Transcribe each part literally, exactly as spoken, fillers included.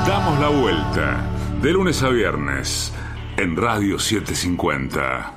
Damos la vuelta, de lunes a viernes, en Radio setecientos cincuenta.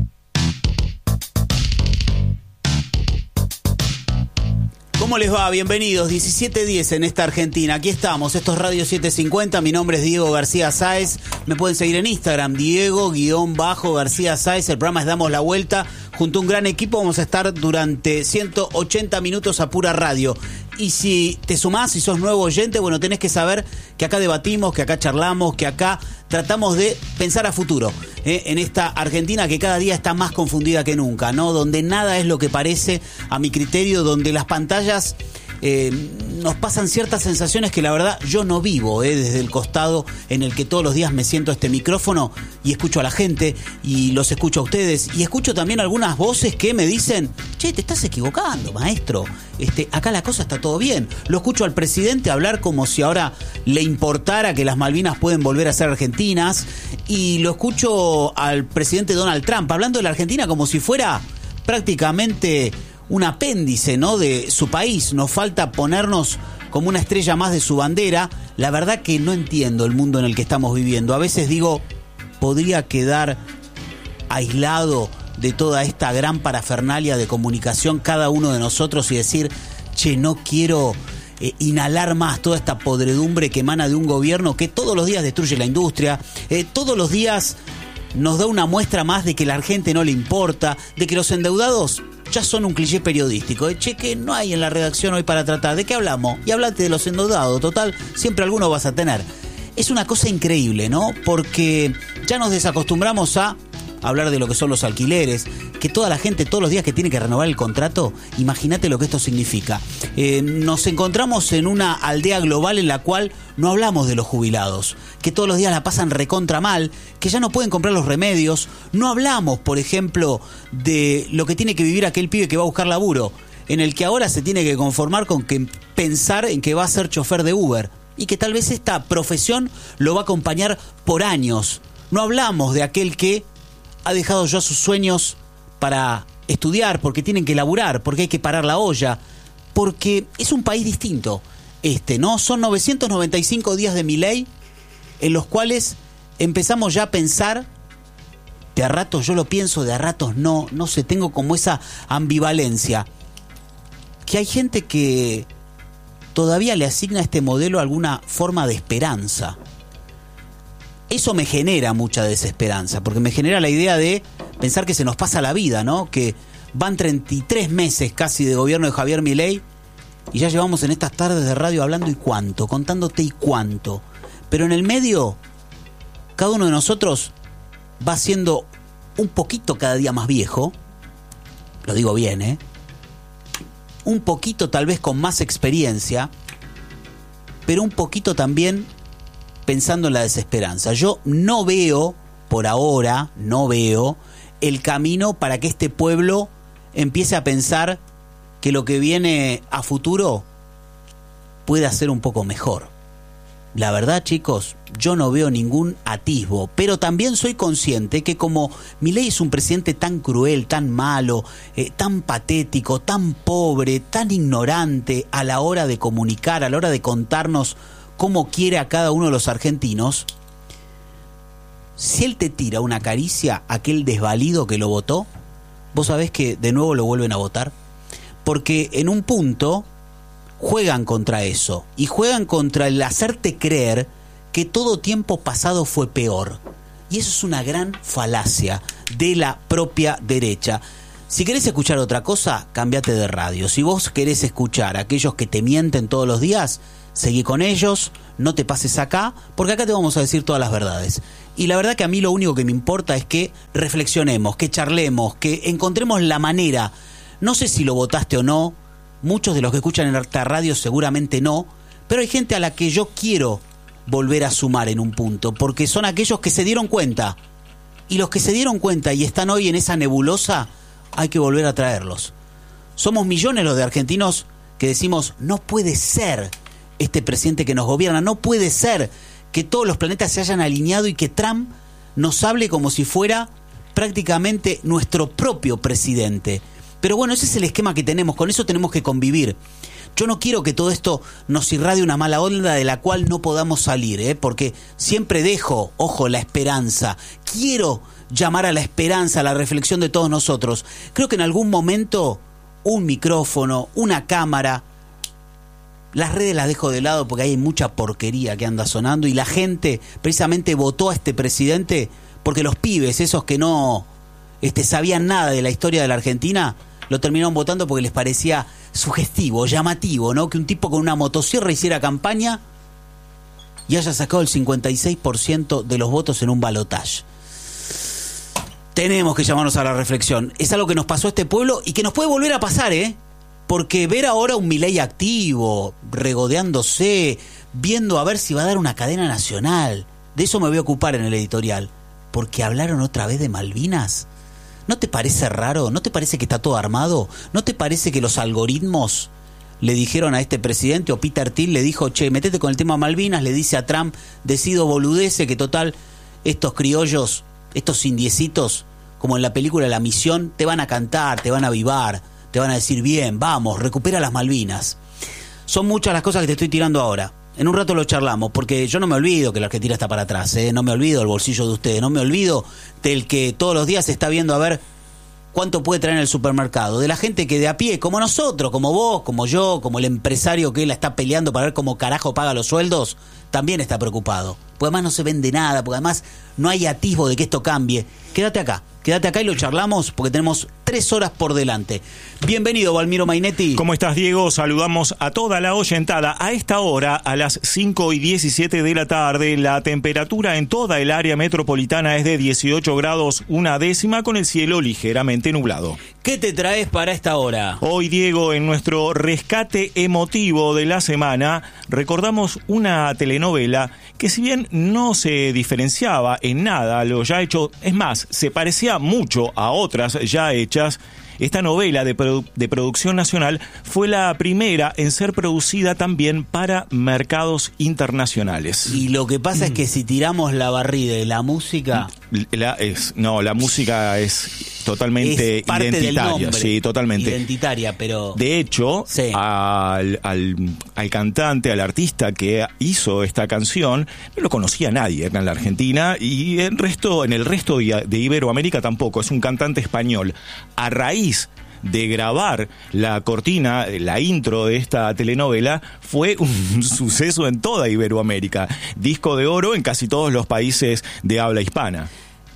¿Cómo les va? Bienvenidos, diecisiete diez en esta Argentina. Aquí estamos, esto es Radio setecientos cincuenta, mi nombre es Diego García Sáez. Me pueden seguir en Instagram, Diego-García Sáez. El programa es Damos la Vuelta. Junto a un gran equipo vamos a estar durante ciento ochenta minutos a pura radio. Y si te sumás, si sos nuevo oyente, bueno, tenés que saber que acá debatimos, que acá charlamos, que acá tratamos de pensar a futuro, ¿eh? En esta Argentina que cada día está más confundida que nunca, ¿no? Donde nada es lo que parece, a mi criterio, donde las pantallas eh, nos pasan ciertas sensaciones que la verdad yo no vivo, ¿eh? Desde el costado en el que todos los días me siento a este micrófono y escucho a la gente y los escucho a ustedes y escucho también algunas voces que me dicen: che, te estás equivocando, maestro, este, acá la cosa está todo bien. Lo escucho al presidente hablar como si ahora le importara que las Malvinas pueden volver a ser argentinas, y lo escucho al presidente Donald Trump hablando de la Argentina como si fuera prácticamente un apéndice, ¿no?, de su país. Nos falta ponernos como una estrella más de su bandera. La verdad que no entiendo el mundo en el que estamos viviendo. A veces digo, podría quedar aislado de toda esta gran parafernalia de comunicación cada uno de nosotros y decir: che, no quiero eh, inhalar más toda esta podredumbre que emana de un gobierno que todos los días destruye la industria, eh, todos los días nos da una muestra más de que la gente no le importa, de que los endeudados ya son un cliché periodístico. De che, que no hay en la redacción hoy para tratar. ¿De qué hablamos? Y hablate de los endeudados. Total, siempre alguno vas a tener. Es una cosa increíble, ¿no? Porque ya nos desacostumbramos a hablar de lo que son los alquileres, que toda la gente todos los días que tiene que renovar el contrato, imagínate lo que esto significa. Eh, nos encontramos en una aldea global en la cual no hablamos de los jubilados, que todos los días la pasan recontra mal, que ya no pueden comprar los remedios. No hablamos, por ejemplo, de lo que tiene que vivir aquel pibe que va a buscar laburo, en el que ahora se tiene que conformar con que pensar en que va a ser chofer de Uber y que tal vez esta profesión lo va a acompañar por años. No hablamos de aquel que ha dejado ya sus sueños para estudiar, porque tienen que laburar, porque hay que parar la olla, porque es un país distinto este, ¿no? Son novecientos noventa y cinco días de Milei en los cuales empezamos ya a pensar, de a ratos yo lo pienso, de a ratos no, no sé, tengo como esa ambivalencia, que hay gente que todavía le asigna a este modelo alguna forma de esperanza. Eso me genera mucha desesperanza, porque me genera la idea de pensar que se nos pasa la vida, ¿no? Que van treinta y tres meses casi de gobierno de Javier Milei y ya llevamos en estas tardes de radio hablando y cuánto, contándote y cuánto. Pero en el medio, cada uno de nosotros va siendo un poquito cada día más viejo, lo digo bien, ¿eh? Un poquito tal vez con más experiencia, pero un poquito también pensando en la desesperanza. Yo no veo, por ahora, no veo el camino para que este pueblo empiece a pensar que lo que viene a futuro pueda ser un poco mejor. La verdad, chicos, yo no veo ningún atisbo, pero también soy consciente que como Milei es un presidente tan cruel, tan malo, eh, tan patético, tan pobre, tan ignorante a la hora de comunicar, a la hora de contarnos cómo quiere a cada uno de los argentinos, si él te tira una caricia a aquel desvalido que lo votó, vos sabés que de nuevo lo vuelven a votar, porque en un punto juegan contra eso, y juegan contra el hacerte creer que todo tiempo pasado fue peor, y eso es una gran falacia de la propia derecha. Si querés escuchar otra cosa, cambiate de radio. Si vos querés escuchar a aquellos que te mienten todos los días, seguí con ellos, no te pases acá, porque acá te vamos a decir todas las verdades. Y la verdad que a mí lo único que me importa es que reflexionemos, que charlemos, que encontremos la manera. No sé si lo votaste o no, muchos de los que escuchan en esta radio seguramente no, pero hay gente a la que yo quiero volver a sumar en un punto, porque son aquellos que se dieron cuenta, y los que se dieron cuenta y están hoy en esa nebulosa, hay que volver a traerlos. Somos millones los de argentinos que decimos, no puede ser este presidente que nos gobierna, no puede ser que todos los planetas se hayan alineado y que Trump nos hable como si fuera prácticamente nuestro propio presidente. Pero bueno, ese es el esquema que tenemos, con eso tenemos que convivir. Yo no quiero que todo esto nos irradie una mala onda de la cual no podamos salir, ¿eh? Porque siempre dejo, ojo, la esperanza. Quiero llamar a la esperanza, a la reflexión de todos nosotros. Creo que en algún momento un micrófono, una cámara, las redes las dejo de lado porque hay mucha porquería que anda sonando y la gente precisamente votó a este presidente porque los pibes, esos que no este, sabían nada de la historia de la Argentina, lo terminaron votando porque les parecía sugestivo, llamativo, ¿no? Que un tipo con una motosierra hiciera campaña y haya sacado el cincuenta y seis por ciento de los votos en un balotaje. Tenemos que llamarnos a la reflexión. Es algo que nos pasó a este pueblo y que nos puede volver a pasar, ¿eh? Porque ver ahora un Milei activo, regodeándose, viendo a ver si va a dar una cadena nacional, de eso me voy a ocupar en el editorial. Porque hablaron otra vez de Malvinas. ¿No te parece raro? ¿No te parece que está todo armado? ¿No te parece que los algoritmos le dijeron a este presidente, o Peter Thiel le dijo, che, metete con el tema Malvinas, le dice a Trump, decido boludece, que total, estos criollos, estos indiecitos, como en la película La Misión, te van a cantar, te van a avivar, te van a decir, bien, vamos, recupera las Malvinas. Son muchas las cosas que te estoy tirando ahora. En un rato lo charlamos, porque yo no me olvido que la Argentina está para atrás, ¿eh? No me olvido del bolsillo de ustedes, no me olvido del que todos los días está viendo a ver cuánto puede traer en el supermercado, de la gente que de a pie, como nosotros, como vos, como yo, como el empresario que la está peleando para ver cómo carajo paga los sueldos, también está preocupado. Porque además no se vende nada, porque además no hay atisbo de que esto cambie. Quédate acá, quédate acá y lo charlamos porque tenemos tres horas por delante. Bienvenido, Valmiro Mainetti. ¿Cómo estás, Diego? Saludamos a toda la oyentada. A esta hora, a las cinco y diecisiete de la tarde, la temperatura en toda el área metropolitana es de dieciocho grados una décima, con el cielo ligeramente nublado. ¿Qué te traes para esta hora? Hoy, Diego, en nuestro rescate emotivo de la semana, recordamos una telenovela que, si bien no se diferenciaba en nada a lo ya hecho, es más, se parecía mucho a otras ya hechas. Esta novela de, produ- de producción nacional fue la primera en ser producida también para mercados internacionales. Y lo que pasa mm. es que si tiramos la barrida de la música... La, es, no, la música es totalmente es parte identitaria. Del nombre, sí, totalmente. Identitaria, pero... De hecho, sí. al, al, al cantante, al artista que hizo esta canción, no lo conocía nadie acá en la Argentina, y el resto, en el resto de, de Iberoamérica tampoco. Es un cantante español. A raíz de grabar la cortina, la intro de esta telenovela, fue un suceso en toda Iberoamérica. Disco de oro en casi todos los países de habla hispana.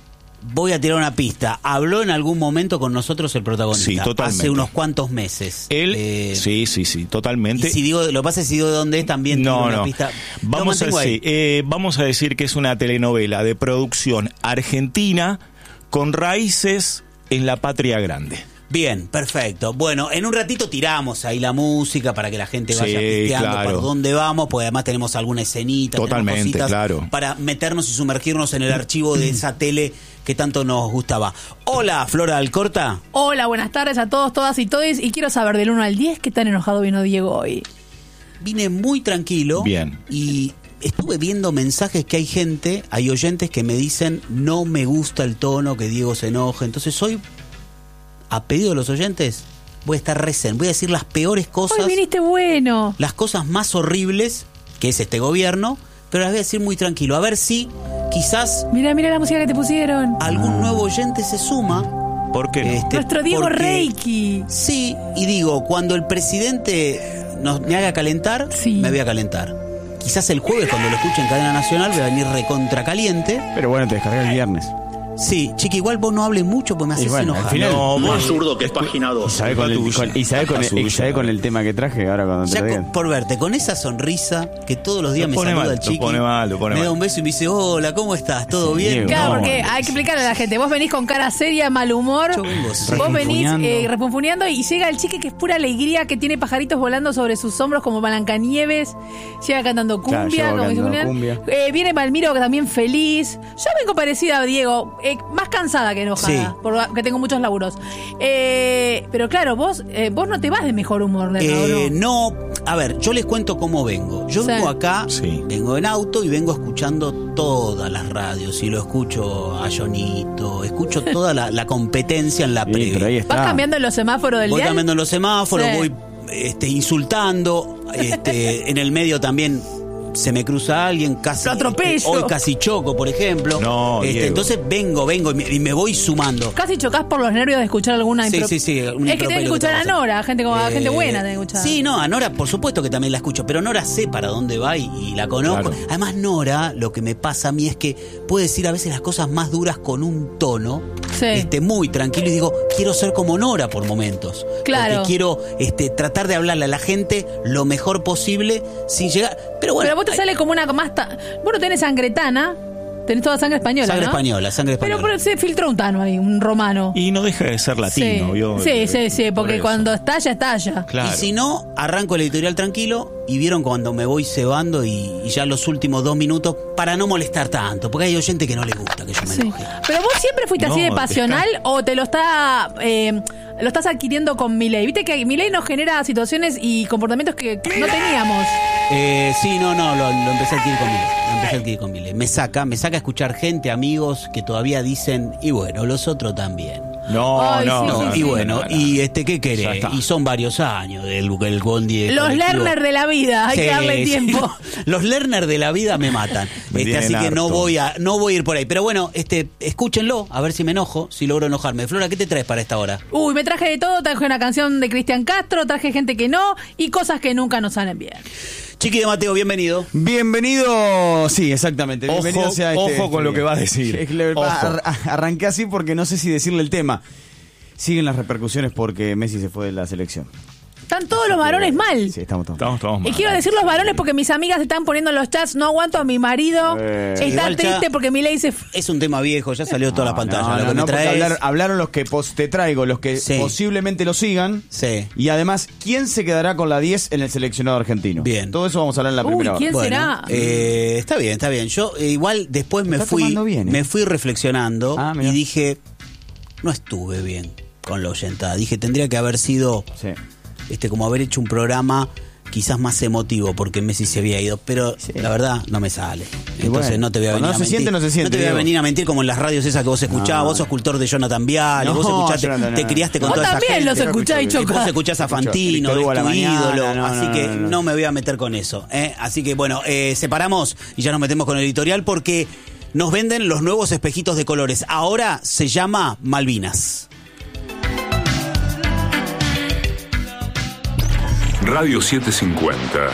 Voy a tirar una pista. Habló en algún momento con nosotros el protagonista. Sí, totalmente. Hace unos cuantos meses. Él, eh, sí, sí, sí, totalmente. Y si digo, lo que pasa es si digo de dónde es, también no, tiro una no. pista. Vamos a, sí, eh, vamos a decir que es una telenovela de producción argentina con raíces en la patria grande. Bien, perfecto. Bueno, en un ratito tiramos ahí la música para que la gente vaya sí, pisteando claro. por dónde vamos, porque además tenemos alguna escenita, totalmente, cositas claro, para meternos y sumergirnos en el archivo de esa tele que tanto nos gustaba. Hola, Flora Alcorta. Hola, buenas tardes a todos, todas y todes. Y quiero saber del uno al diez qué tan enojado vino Diego hoy. Vine muy tranquilo. Bien. Y estuve viendo mensajes que hay gente, hay oyentes que me dicen, no me gusta el tono, que Diego se enoje. Entonces hoy, a pedido de los oyentes, voy a estar recen, voy a decir las peores cosas. Hoy viniste bueno. Las cosas más horribles que es este gobierno, pero las voy a decir muy tranquilo. A ver si quizás... Mira, mira la música que te pusieron. Algún nuevo oyente se suma. ¿Por qué no? Este, Nuestro Diego porque, Reiki. Sí, y digo, cuando el presidente nos, me haga calentar, sí. me voy a calentar. Quizás el jueves, cuando lo escuche en Cadena Nacional, voy a venir recontra caliente. Pero bueno, te descargué el viernes. Sí, Chiqui, igual vos no hables mucho porque me haces bueno, enojar. al final, no, más zurdo que es página dos. Y sabe con, el, con, y sabe con, el, y sabe con el tema que traje ahora cuando te Ya lo con, digan. por verte, con esa sonrisa que todos los días Lo me pone saluda mal, el Chiqui. lo pone mal, lo pone me mal. da un beso y me dice, hola, ¿cómo estás? ¿Todo Sí, bien? Diego. Claro, No, porque bueno. hay que explicarle a la gente. Vos venís con cara seria, mal humor. Yo vengo Vos venís refunfuñando. eh, refunfuñando y llega el chique que es pura alegría, que tiene pajaritos volando sobre sus hombros como Blancanieves. Llega cantando cumbia. Claro, llego como dice cantando Julián. cumbia. Eh, viene Malmiro que también feliz. Yo vengo parecida a Diego, eh, más cansada que enojada, Sí. porque tengo muchos laburos. Eh, pero claro, vos eh, vos no te vas de mejor humor, ¿de Eh, no? no, a ver, yo les cuento cómo vengo. Yo Sí. vengo acá, Sí. vengo en auto y vengo escuchando todas las radios. Y lo escucho a Jonito, escucho toda la, la competencia en la Sí, pero ahí previa. está. ¿Vas cambiando los semáforos del Voy dial? cambiando los semáforos, Sí. voy este, insultando, este, en el medio también se me cruza alguien, casi Lo atropello. hoy casi choco, por ejemplo. No, este, Diego. entonces vengo, vengo y me, y me voy sumando. Casi chocás por los nervios de escuchar alguna Sí, impro- sí, sí, un Es que tenés que impropio escuchar que a te va a Nora, gente como Eh, gente buena tenés que escuchar. Sí, no, a Nora por supuesto que también la escucho, pero Nora sé para dónde va y, y la conozco. Claro. Además, Nora, lo que me pasa a mí es que puede decir a veces las cosas más duras con un tono Sí. este, muy tranquilo y digo, quiero ser como Nora por momentos. Claro. Porque quiero este, tratar de hablarle a la gente lo mejor posible sin llegar... Pero bueno, Pero vos te hay- sale como una más... ta- Vos no tenés sangre tana, tenés toda sangre española, sangre ¿no? española, sangre Pero, española. pero se filtró un tano ahí, un romano. Y no deja de ser latino, sí. ¿vio? sí, Eh, sí, sí, por porque eso. cuando estalla, estalla. Claro. Y si no, arranco el editorial tranquilo y vieron cuando me voy cebando y, y ya los últimos dos minutos para no molestar tanto, porque hay oyente que no le gusta que yo me Sí. enoje. Pero vos siempre fuiste así No, de pasional o te lo está eh, lo estás adquiriendo con Milei. Viste que Milei nos genera situaciones y comportamientos que no teníamos. Eh, sí, no, no, lo, lo empecé a adquirir con Milei. Lo empecé a adquirir con Milei. Me saca, me saca a escuchar gente, amigos que todavía dicen, y bueno, los otros también. No, Ay, no, sí, no, sí, no, y no, bueno, no, no. y este, ¿qué Ya querés? está. Y son varios años del el bondi. Los colectivo. learners de la vida, hay Sí, que darle sí. tiempo. Los learners de la vida me matan. Me Este, así tienen que no harto. voy a no voy a ir por ahí. Pero bueno, este, escúchenlo, a ver si me enojo, si logro enojarme. Flora, ¿qué te traes para esta hora? Uy, me traje de todo, traje una canción de Cristian Castro, traje gente que no y cosas que nunca nos salen bien. Chiqui de Mateo, bienvenido. Bienvenido, sí, exactamente. Ojo, Bienvenido sea este- ojo con lo que va a decir. Es que le- Ojo. ar- arranqué así porque no sé si decirle el tema. Siguen las repercusiones porque Messi se fue de la selección. Están todos los varones mal. Sí, estamos todos. Estamos todos Y mal. quiero decir los varones porque mis amigas están poniendo en los chats, no aguanto a mi marido, Eh. está Igual ya- triste porque Milei se... Es un tema viejo, ya salió toda la pantalla. No, lo no, que no, me porque traes. hablar- hablaron los que pos- te traigo, los que Sí. posiblemente lo sigan. Sí. Y además, ¿quién se quedará con la diez en el seleccionado argentino? Bien. Todo eso vamos a hablar en la Uy, primera hora. ¿quién Bueno, será? eh, está bien, está bien. Yo eh, igual después me Está fui, tomando bien, ¿eh? me fui reflexionando Ah, mirá. y dije, no estuve bien con la oyentada. Dije, tendría que haber sido, Sí. este, como haber hecho un programa quizás más emotivo porque Messi se había ido, pero Sí. la verdad no me sale. Entonces bueno, no te voy a cuando venir no a se mentir. siente, no se siente, te voy a Diego. venir a mentir como en las radios esas que vos escuchabas. No. Vos sos cultor de Jonathan Viale, No, vos escuchaste, Jonathan, te no. criaste con Vos toda esa también gente. los escuchás y Y vos chocás. escuchás a Escucho, Fantino, Víctor es Hugo a la tu mañana, ídolo, no, así no, que no, no, no. me voy a meter con eso. ¿eh? Así que bueno, eh, separamos y ya nos metemos con el editorial porque nos venden los nuevos espejitos de colores. Ahora se llama Malvinas. Radio setecientos cincuenta.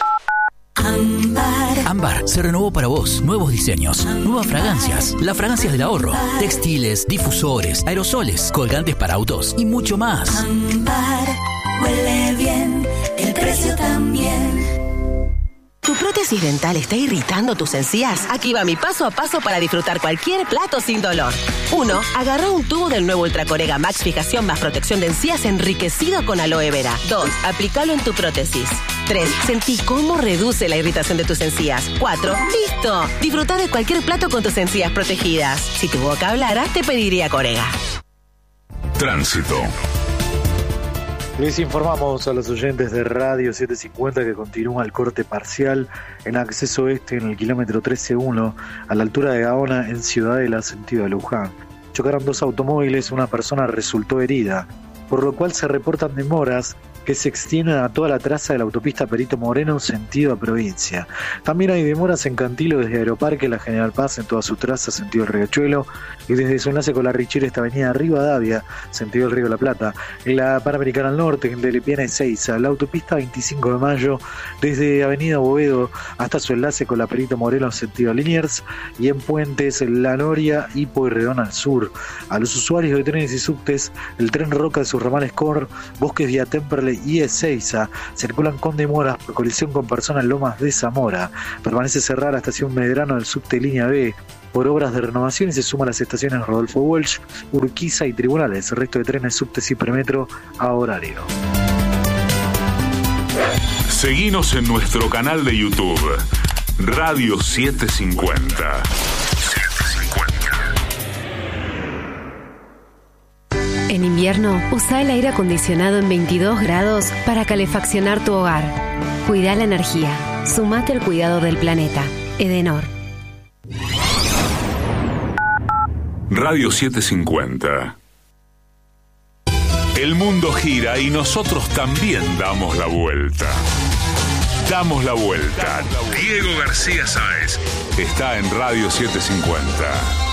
Ámbar se renovó para vos. Nuevos diseños, nuevas fragancias, las fragancias del ahorro, textiles, difusores, aerosoles, colgantes para autos y mucho más. Ámbar, huele bien, el precio también. ¿Tu prótesis dental está irritando tus encías? Aquí va mi paso a paso para disfrutar cualquier plato sin dolor. uno. Agarra un tubo del nuevo Ultracorega Max Fijación más protección de encías enriquecido con aloe vera. dos. Aplícalo en tu prótesis. tres. Sentí cómo reduce la irritación de tus encías. cuatro. ¡Listo! Disfruta de cualquier plato con tus encías protegidas. Si tu boca hablara, te pediría Corega. Tránsito. Les informamos a los oyentes de Radio setecientos cincuenta que continúa el corte parcial en acceso este en el kilómetro trece uno a la altura de Gaona en Ciudadela, sentido de Luján. Chocaron dos automóviles, una persona resultó herida, por lo cual se reportan demoras que se extienden a toda la traza de la autopista Perito Moreno sentido a provincia. También hay demoras en Cantilo desde Aeroparque, la General Paz en toda su traza sentido el Riachuelo y desde su enlace con la Richera esta avenida Rivadavia sentido el Río de la Plata. En la Panamericana al Norte, en Delepiana y Seiza, la autopista veinticinco de mayo desde avenida Bovedo hasta su enlace con la Perito Moreno sentido a Liniers y en Puentes, La Noria y Pueyrredón al sur. A los usuarios de trenes y subtes, el tren Roca de sus ramales Cor, Bosques vía Temperley y Ezeiza circulan con demoras por colisión con personas en Lomas de Zamora. Permanece cerrada la estación Medrano del subte línea B por obras de renovación y se suman las estaciones Rodolfo Walsh, Urquiza y Tribunales. El resto de trenes, subtes y premetro a horario. Seguinos en nuestro canal de YouTube, Radio setecientos cincuenta. En invierno, usa el aire acondicionado en veintidós grados para calefaccionar tu hogar. Cuida la energía. Sumate al cuidado del planeta. Edenor. Radio setecientos cincuenta. El mundo gira y nosotros también damos la vuelta. Damos la vuelta. Diego García Sáez está en Radio setecientos cincuenta.